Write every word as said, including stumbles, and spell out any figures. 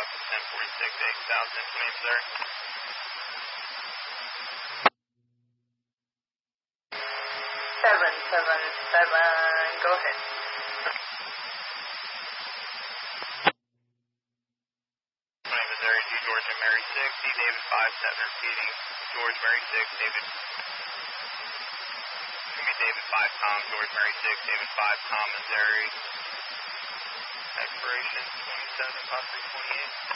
five, ten forty-six, eight thousand, twenty, Missouri. seven seven seven, go ahead. twenty, Missouri, to George and Mary six, D David five seven, repeating, George, Mary six, David, excuse me, David five, Tom, George, Mary six, David five, Tom, Missouri. Expiration twenty-seven, possibly twenty-eight.